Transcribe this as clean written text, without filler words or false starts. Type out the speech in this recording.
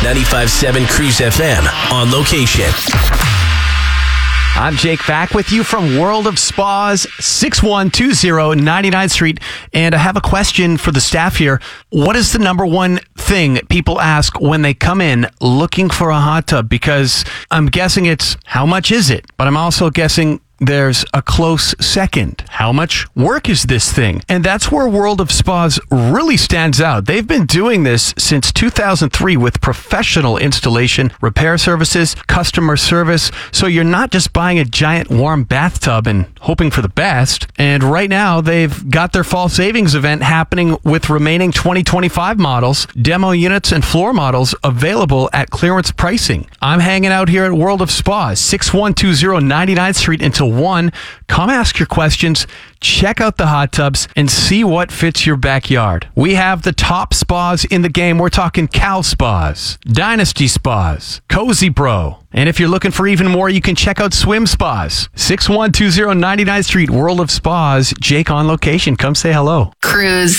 95.7 Cruise FM on location. I'm Jake, back with you from World of Spas, 6120 99th Street. And I have a question for the staff here. What is the number one thing people ask when they come in looking for a hot tub? Because I'm guessing it's, how much is it? But I'm also guessing there's a close second. How much work is this thing? And that's where World of Spas really stands out. They've been doing this since 2003 with professional installation, repair services, customer service. So you're not just buying a giant warm bathtub and hoping for the best. And right now, they've got their fall savings event happening with remaining 2025 models, demo units, and floor models available at clearance pricing. I'm hanging out here at World of Spas, 6120 99th Street until 1. Come ask your questions, check out the hot tubs, and see what fits your backyard. We have the top spas in the game. We're talking Cal Spas, Dynasty Spas, Cozy Bro. And if you're looking for even more, you can check out Swim Spas. 6120 99th Street, World of Spas. Jake on location. Come say hello. Cruise.